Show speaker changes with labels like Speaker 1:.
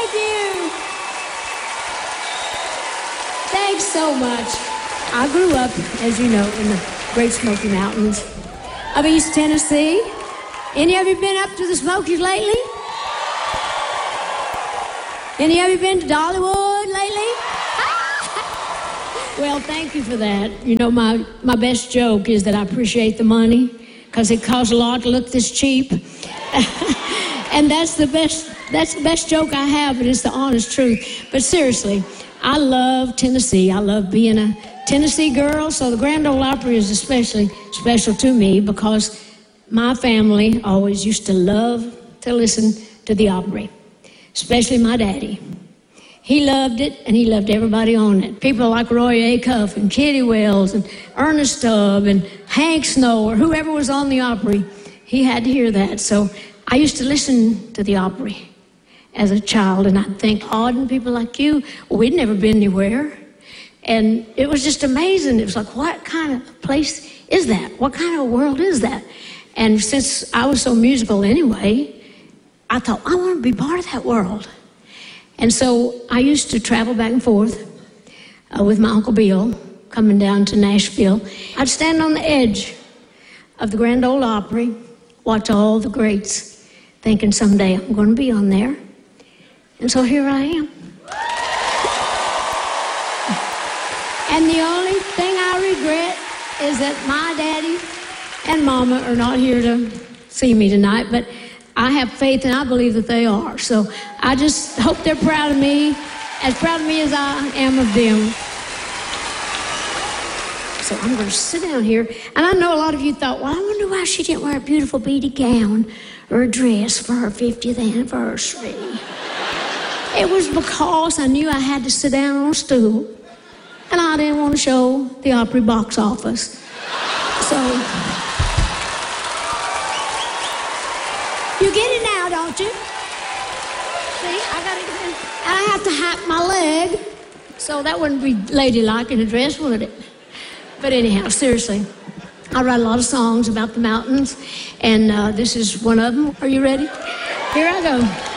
Speaker 1: Thank you. Thanks so much. I grew up, as you know, in the Great Smoky Mountains of East Tennessee. Any of you been up to the Smokies lately? Any of you been to Dollywood lately? Well, thank you for that. You know, my best joke is that I appreciate the money because it costs a lot to look this cheap. And that's the best joke I have, but it's the honest truth. But seriously, I love Tennessee. I love being a Tennessee girl, so the Grand Ole Opry is especially special to me because my family always used to love to listen to the Opry, especially my daddy. He loved it, and he loved everybody on it. People like Roy Acuff and Kitty Wells and Ernest Tubb and Hank Snow or whoever was on the Opry, he had to hear that. So I used to listen to the Opry as a child, and I'd think, odd, and people like you, well, we'd never been anywhere. And it was just amazing. It was like, what kind of place is that? What kind of world is that? And since I was so musical anyway, I thought, I want to be part of that world. And so I used to travel back and forth with my Uncle Bill, coming down to Nashville. I'd stand on the edge of the Grand Ole Opry, watch all the greats, thinking someday I'm going to be on there. And so here I am. And the only thing I regret is that my daddy and mama are not here to see me tonight, but I have faith and I believe that they are. So I just hope they're proud of me as I am of them. So I'm going to sit down here. And I know a lot of you thought, well, I wonder why she didn't wear a beautiful beaded gown or a dress for her 50th anniversary. It was because I knew I had to sit down on a stool, and I didn't want to show the Opry box office. So, you get it now, don't you? See, I got it. And I have to hack my leg, so that wouldn't be ladylike in a dress, would it? But anyhow, seriously, I write a lot of songs about the mountains, and this is one of them. Are you ready? Here I go.